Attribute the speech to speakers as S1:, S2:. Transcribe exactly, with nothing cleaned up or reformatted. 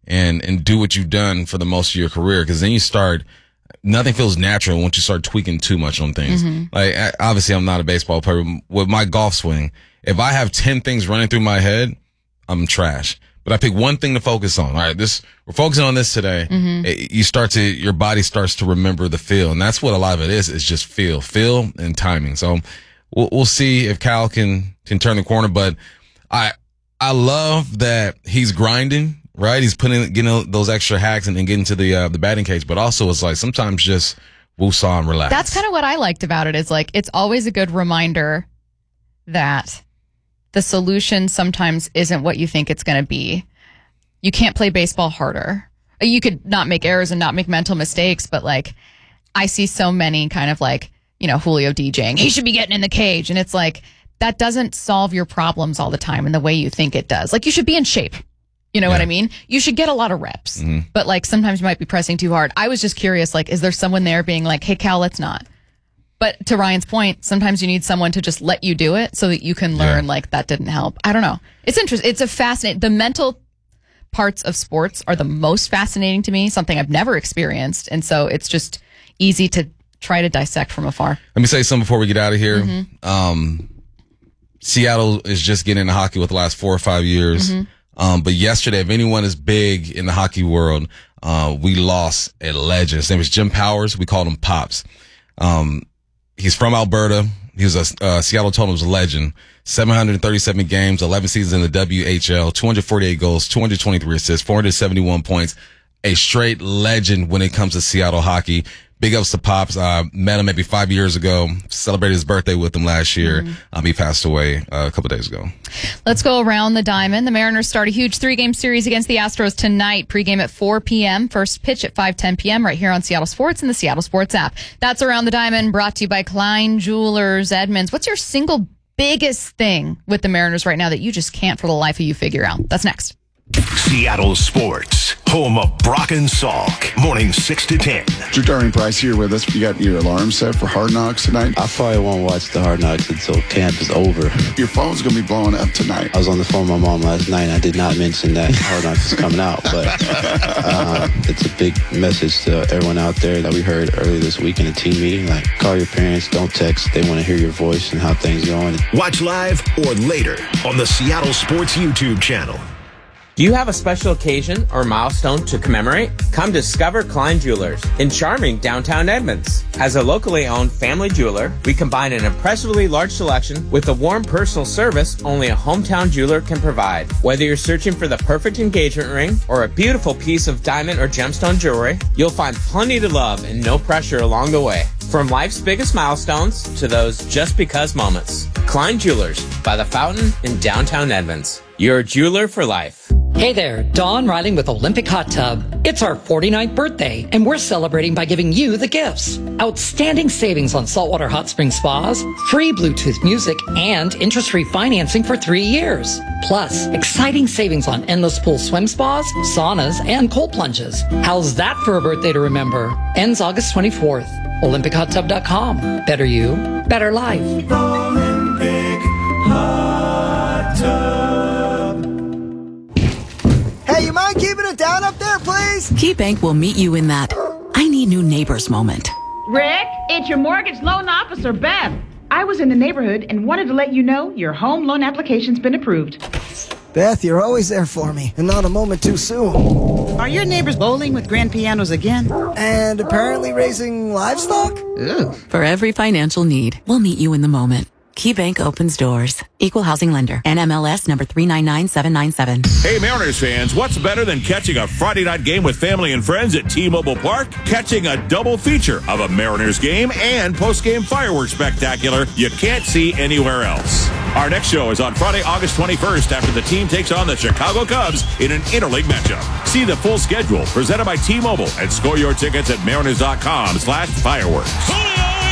S1: and, and do what you've done for the most of your career. Cause then you start, nothing feels natural once you start tweaking too much on things. Mm-hmm. Like, obviously I'm not a baseball player. With my golf swing, if I have ten things running through my head, I'm trash. But I pick one thing to focus on. All right, this, we're focusing on this today. Mm-hmm. It, you start to, your body starts to remember the feel. And that's what a lot of it is. It's just feel, feel and timing. So we'll, we'll see if Cal can, can turn the corner. But I, I love that he's grinding, right? He's putting, getting those extra hacks and, and getting to the, uh, the batting cage. But also it's like sometimes just woosah and relax.
S2: That's kind of what I liked about it. Is like, it's always a good reminder that the solution sometimes isn't what you think it's going to be. You can't play baseball harder. You could not make errors and not make mental mistakes, but like I see so many kind of like, you know, Julio DJing, he should be getting in the cage. And it's like, that doesn't solve your problems all the time in the way you think it does. Like you should be in shape. You know yeah. what I mean? You should get a lot of reps, mm-hmm. but like sometimes you might be pressing too hard. I was just curious, like, is there someone there being like, hey, Cal, let's not. But to Ryan's point, sometimes you need someone to just let you do it so that you can learn, yeah. like, that didn't help. I don't know. It's interesting. It's a fascinating, the mental parts of sports are the most fascinating to me, something I've never experienced. And so it's just easy to try to dissect from afar.
S1: Let me say something before we get out of here. Mm-hmm. Um, Seattle is just getting into hockey with the last four or five years. Mm-hmm. Um, but yesterday, if anyone is big in the hockey world, uh, we lost a legend. His name was Jim Powers. We called him Pops. Um, He's from Alberta. He was a uh, Seattle Totems legend. seven hundred thirty-seven games, eleven seasons in the W H L, two hundred forty-eight goals, two hundred twenty-three assists, four hundred seventy-one points. A straight legend when it comes to Seattle hockey. Big ups to Pops. Uh, met him maybe five years ago. Celebrated his birthday with him last year. Mm-hmm. Um, he passed away uh, a couple days ago.
S2: Let's go around the diamond. The Mariners start a huge three-game series against the Astros tonight. Pre-game at four p.m. First pitch at five ten p.m. right here on Seattle Sports and the Seattle Sports app. That's Around the Diamond, brought to you by Klein Jewelers Edmonds. What's your single biggest thing with the Mariners right now that you just can't for the life of you figure out? That's next.
S3: Seattle Sports, home of Brock and Salk, morning six to ten.
S4: Drew Darling Price here with us. You got your alarm set for Hard Knocks tonight?
S5: I probably won't watch the Hard Knocks until camp is over.
S4: Your phone's going to be blowing up tonight.
S5: I was on the phone with my mom last night, and I did not mention that Hard Knocks is coming out, but uh, it's a big message to everyone out there that we heard earlier this week in a team meeting. Like, call your parents, don't text. They want to hear your voice and how things are going.
S3: Watch live or later on the Seattle Sports YouTube channel.
S6: Do you have a special occasion or milestone to commemorate? Come discover Klein Jewelers in charming downtown Edmonds. As a locally owned family jeweler, we combine an impressively large selection with the warm personal service only a hometown jeweler can provide. Whether you're searching for the perfect engagement ring or a beautiful piece of diamond or gemstone jewelry, you'll find plenty to love and no pressure along the way. From life's biggest milestones to those just because moments. Klein Jewelers by the Fountain in downtown Edmonds. You're a jeweler for life.
S7: Hey there, Dawn Riley with Olympic Hot Tub. It's our forty-ninth birthday, and we're celebrating by giving you the gifts. Outstanding savings on saltwater hot spring spas, free Bluetooth music, and interest-free financing for three years. Plus, exciting savings on endless pool swim spas, saunas, and cold plunges. How's that for a birthday to remember? Ends August twenty-fourth. Olympic Hot Tub dot com. Better you, better life.
S8: Olympic Hot Tub.
S9: Hey, you mind keeping it down up there, please?
S10: KeyBank will meet you in that I need new neighbors moment.
S11: Rick, it's your mortgage loan officer, Beth. I was in the neighborhood and wanted to let you know your home loan application's been approved.
S9: Beth, you're always there for me, and not a moment too soon.
S11: Are your neighbors bowling with grand pianos again?
S9: And apparently raising livestock?
S11: Ugh.
S10: For every financial need, we'll meet you in the moment. KeyBank opens doors. Equal housing lender. N M L S number three nine nine seven nine seven.
S12: Hey, Mariners fans, what's better than catching a Friday night game with family and friends at T-Mobile Park? Catching a double feature of a Mariners game and post-game fireworks spectacular you can't see anywhere else. Our next show is on Friday, August twenty-first after the team takes on the Chicago Cubs in an interleague matchup. See the full schedule presented by T-Mobile and score your tickets at mariners dot com slash fireworks.